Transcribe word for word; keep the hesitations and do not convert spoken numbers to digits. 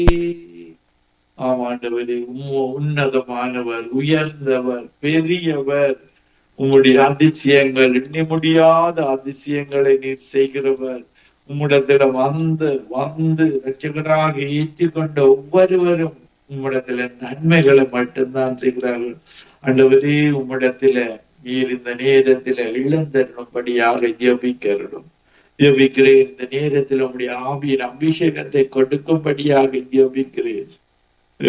ஆமாண்டவரே, உன்னதமானவர், உயர்ந்தவர், பெரியவர். உம்முடைய அதிசயங்கள், எண்ணி முடியாத அதிசயங்களை நீர் செய்கிறவர். உம்மிடத்துல வந்து வந்து ரட்சகராக ஏற்றுக்கொண்ட ஒவ்வொருவரும் உம்மிடத்துல நன்மைகளை மட்டும்தான் செய்கிறார்கள். ஆண்டவரே, உம்மிடத்துல நீர் இந்த நேரத்துல இழந்தரும்படியாக ஜெபிக்கிறோம் ஜெபிக்கிறேன். இந்த நேரத்தில் உம்முடைய ஆவியின் அபிஷேகத்தை கொடுக்கும்படியாக ஜெபிக்கிறேன்.